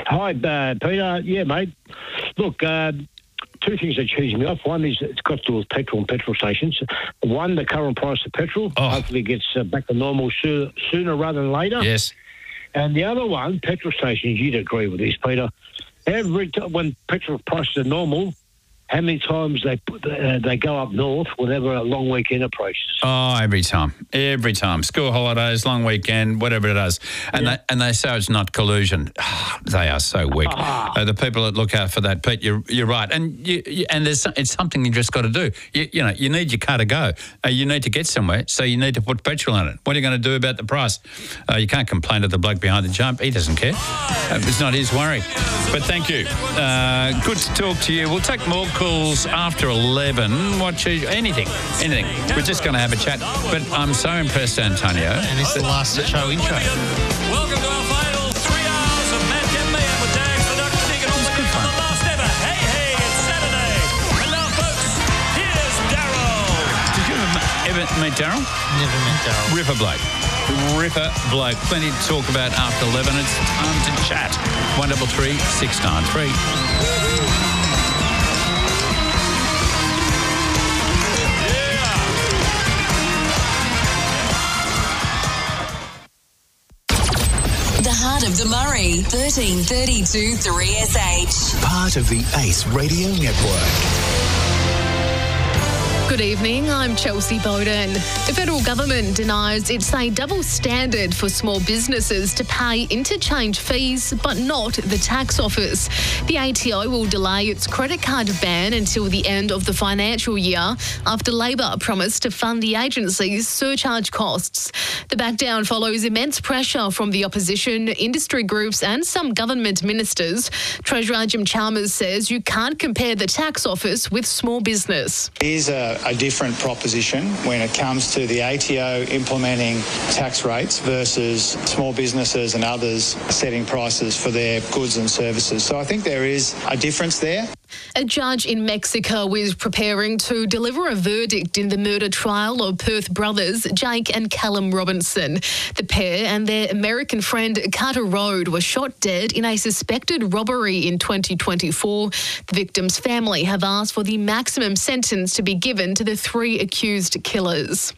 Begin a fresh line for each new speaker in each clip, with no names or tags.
Hi, Peter. Yeah, mate. Look, two things that cheese me off. One is it's got to do with petrol and petrol stations. One, the current price of petrol hopefully gets back to normal sooner rather than later.
Yes.
And the other one, petrol stations, you'd agree with this, Peter. Every time when petrol prices are normal, how many times they go up north whenever a long weekend approaches?
Oh, every time. Every time. School holidays, long weekend, whatever it is. And they say it's not collusion. They are so weak. The people that look out for that, Pete, you're right. And it's something you just got to do. You need your car to go. You need to get somewhere, so you need to put petrol in it. What are you going to do about the price? You can't complain to the bloke behind the jump. He doesn't care. It's not his worry. But thank you. Good to talk to you. We'll take more calls after 11. Watch anything. We're just going to have a chat. But I'm so impressed, Antonio.
And it's the last show intro.
Welcome to our final 3 hours of Madcap Mayhem with Dags the Duck taking on the last ever. Hey, it's Saturday. And now, folks, here's Daryl.
Did you ever meet Daryl?
Never met Daryl.
Ripper bloke. Plenty to talk about after 11. It's time to chat. 133 693.
Heart of the Murray, 1332 3SH.
Part of the Ace Radio Network.
Good evening, I'm Chelsea Bowden. The federal government denies it's a double standard for small businesses to pay interchange fees, but not the tax office. The ATO will delay its credit card ban until the end of the financial year after Labor promised to fund the agency's surcharge costs. The backdown follows immense pressure from the opposition, industry groups and some government ministers. Treasurer Jim Chalmers says you can't compare the tax office with small business.
Here's a different proposition when it comes to the ATO implementing tax rates versus small businesses and others setting prices for their goods and services. So I think there is a difference there.
A judge in Mexico is preparing to deliver a verdict in the murder trial of Perth brothers Jake and Callum Robinson. The pair and their American friend Carter Road were shot dead in a suspected robbery in 2024. The victim's family have asked for the maximum sentence to be given to the three accused killers.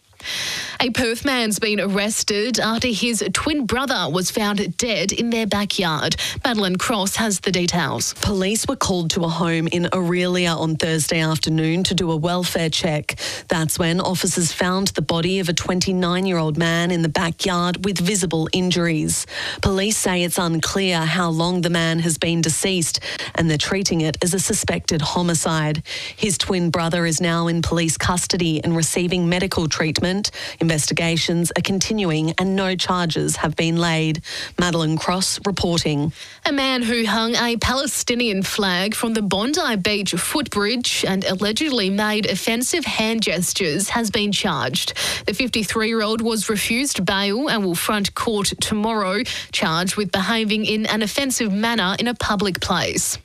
A Perth man's been arrested after his twin brother was found dead in their backyard. Madeline Cross has the details.
Police were called to a home in Aurelia on Thursday afternoon to do a welfare check. That's when officers found the body of a 29-year-old man in the backyard with visible injuries. Police say it's unclear how long the man has been deceased and they're treating it as a suspected homicide. His twin brother is now in police custody and receiving medical treatment. Investigations are continuing and no charges have been laid. Madeline Cross reporting.
A man who hung a Palestinian flag from the Bondi Beach footbridge and allegedly made offensive hand gestures has been charged. The 53-year-old was refused bail and will front court tomorrow, charged with behaving in an offensive manner in a public place.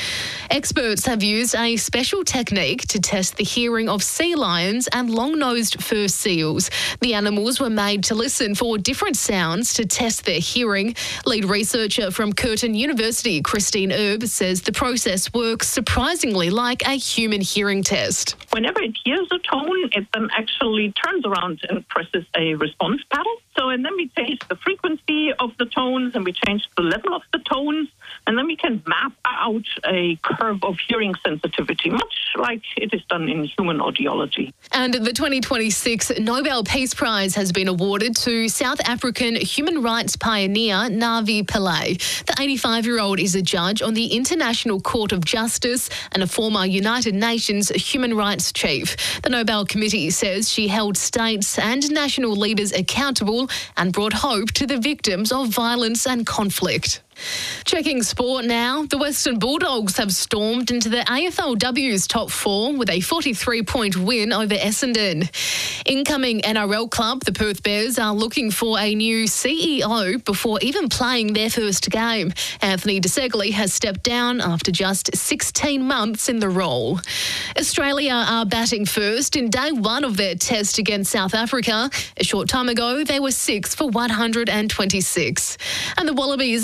Experts have used a special technique to test the hearing of sea lions and long-nosed fur seals. The animals were made to listen for different sounds to test their hearing. Lead researcher from Curtin University, Christine Erb, says the process works surprisingly like a human hearing test.
Whenever it hears a tone, it then actually turns around and presses a response paddle. And then we change the frequency of the tones and we change the level of the tones, and then we can map out a curve of hearing sensitivity, much like it is done in human audiology.
And the 2026 Nobel Peace Prize has been awarded to South African human rights pioneer Navi Pillay. The 85-year-old is a judge on the International Court of Justice and a former United Nations human rights chief. The Nobel Committee says she held states and national leaders accountable and brought hope to the victims of violence and conflict. Checking sport now, the Western Bulldogs have stormed into the AFLW's top four with a 43-point win over Essendon. Incoming NRL club, the Perth Bears, are looking for a new CEO before even playing their first game. Anthony De Segli has stepped down after just 16 months in the role. Australia are batting first in day one of their test against South Africa. A short time ago, they were 6 for 126. And the Wallabies are preparing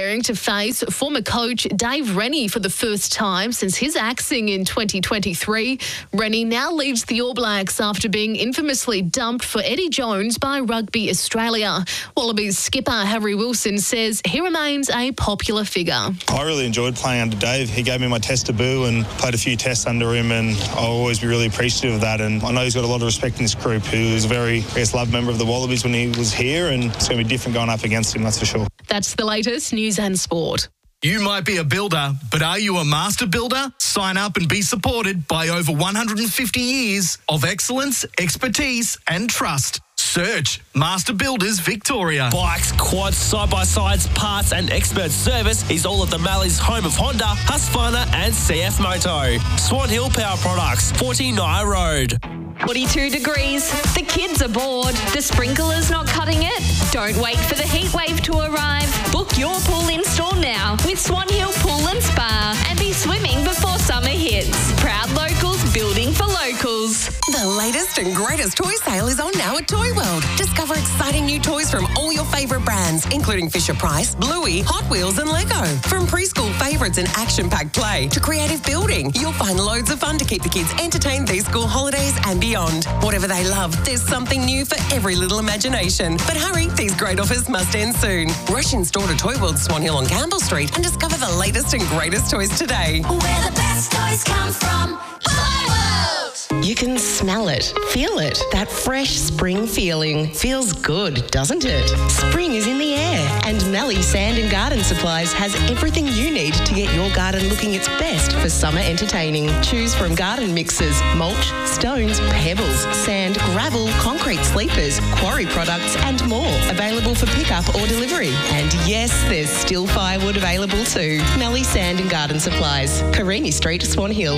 preparing to face former coach Dave Rennie for the first time since his axing in 2023. Rennie now leads the All Blacks after being infamously dumped for Eddie Jones by Rugby Australia. Wallabies skipper Harry Wilson says he remains a popular figure.
I really enjoyed playing under Dave. He gave me my test debut and played a few tests under him, and I'll always be really appreciative of that. And I know he's got a lot of respect in this group, who was a very, loved member of the Wallabies when he was here, and it's going to be different going up against him, that's for sure.
That's the latest news and sport.
You might be a builder, but are you a master builder? Sign up and be supported by over 150 years of excellence, expertise and trust. Search Master Builders Victoria.
Bikes, quads, side-by-sides, parts and expert service is all at the Mallee's home of Honda, Husqvarna and CF Moto. Swan Hill Power Products, 49 Road.
42 degrees. The kids are bored. The sprinkler's not cutting it. Don't wait for the heat wave to arrive. Book your pool install now with Swan Hill Pool and Spa and be swimming before summer hits. Proud locals building for locals.
The latest and greatest toy sale is on now at Toy World. Discover exciting new toys from all your favourite brands, including Fisher-Price, Bluey, Hot Wheels and Lego. From preschool favourites and action-packed play to creative building, you'll find loads of fun to keep the kids entertained these school holidays and beyond. Whatever they love, there's something new for every little imagination. But hurry, these great offers must end soon. Rush in store to Toy World Swan Hill on Campbell Street and discover the latest and greatest toys today.
Where the best toys come from. Toy World!
You can smell it, feel it. That fresh spring feeling feels good, doesn't it? Spring is in the air, and Melly Sand and Garden Supplies has everything you need to get your garden looking its best for summer entertaining. Choose from garden mixers, mulch, stones, pebbles, sand, gravel, concrete sleepers, quarry products and more. Available for pickup or delivery. And yes, there's still firewood available too. Melly Sand and Garden Supplies. Carini Street, Swan Hill.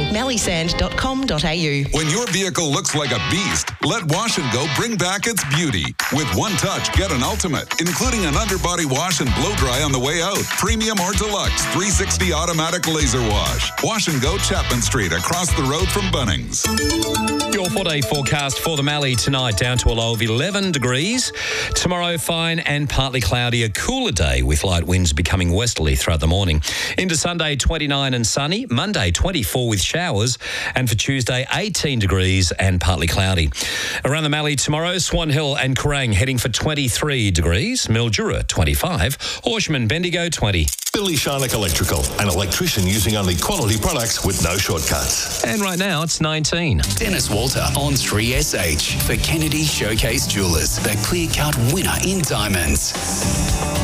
mellysand.com.au.
When your vehicle looks like a beast, let Wash & Go bring back its beauty. With one touch, get an ultimate, including an underbody wash and blow dry on the way out. Premium or deluxe 360 automatic laser wash. Wash & Go Chapman Street, across the road from Bunnings.
Your 4-day forecast for the Mallee tonight, down to a low of 11 degrees. Tomorrow, fine and partly cloudy, a cooler day with light winds becoming westerly throughout the morning. Into Sunday, 29 and sunny. Monday, 24 with showers. And for Tuesday, 18 degrees and partly cloudy. Around the Mallee tomorrow, Swan Hill and Kerrang heading for 23 degrees. Mildura, 25. Horsham and Bendigo, 20.
Billy Sharnock Electrical, an electrician using only quality products with no shortcuts.
And right now, it's 19.
Dennis Walter on 3SH for Kennedy Showcase Jewelers, the clear-cut winner in diamonds.